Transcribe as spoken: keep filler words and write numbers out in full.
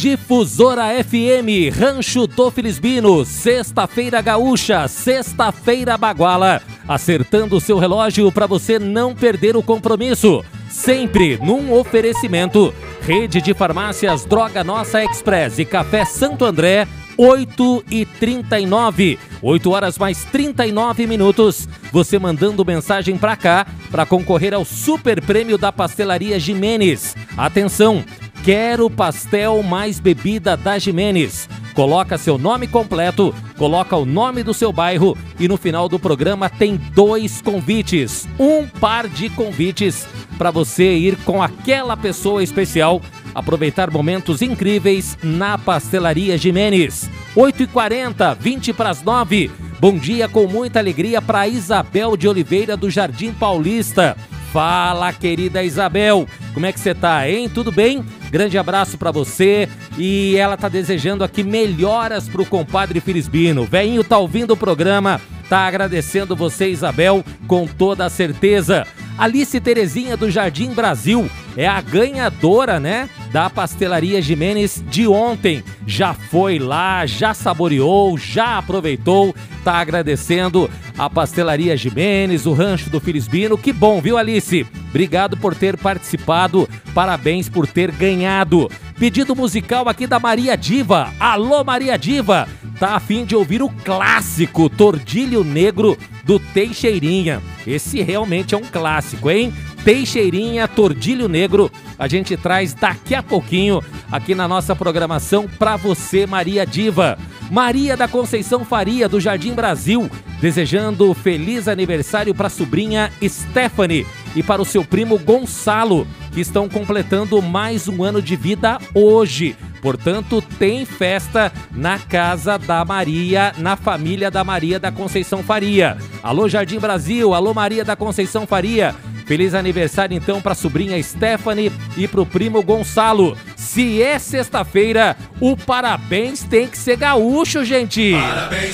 Difusora F M, Rancho do Filisbino, Sexta-feira Gaúcha, Sexta-feira Baguala, acertando o seu relógio para você não perder o compromisso. Sempre num oferecimento, Rede de Farmácias Droga Nossa Express e Café Santo André, oito e trinta e nove, oito horas mais trinta e nove minutos, você mandando mensagem para cá para concorrer ao super prêmio da Pastelaria Jimenez. Atenção! Quero pastel mais bebida da Jimenez. Coloca seu nome completo, coloca o nome do seu bairro e no final do programa tem dois convites. Um par de convites para você ir com aquela pessoa especial, aproveitar momentos incríveis na Pastelaria Jimenez. oito e quarenta, vinte para as nove. Bom dia com muita alegria para Isabel de Oliveira do Jardim Paulista. Fala, querida Isabel, como é que você tá, hein? Tudo bem? Grande abraço pra você. E ela tá desejando aqui melhoras pro compadre Filisbino. Velhinho tá ouvindo o programa, tá agradecendo você, Isabel, com toda a certeza. Alice Terezinha do Jardim Brasil é a ganhadora, né, da Pastelaria Jimenez de ontem. Já foi lá, já saboreou, já aproveitou, tá agradecendo a Pastelaria Jimenez, o Rancho do Filisbino. Que bom, viu, Alice? Obrigado por ter participado, parabéns por ter ganhado. Pedido musical aqui da Maria Diva. Alô, Maria Diva! Tá a fim de ouvir o clássico Tordilho Negro do Teixeirinha. Esse realmente é um clássico, hein? Teixeirinha, Tordilho Negro, a gente traz daqui a pouquinho aqui na nossa programação pra você, Maria Diva. Maria da Conceição Faria, do Jardim Brasil, desejando feliz aniversário para a sobrinha Stephanie e para o seu primo Gonçalo, que estão completando mais um ano de vida hoje. Portanto, tem festa na casa da Maria, na família da Maria da Conceição Faria. Alô, Jardim Brasil, alô, Maria da Conceição Faria. Feliz aniversário, então, para a sobrinha Stephanie e para o primo Gonçalo. Se é sexta-feira, o parabéns tem que ser gaúcho, gente! Parabéns.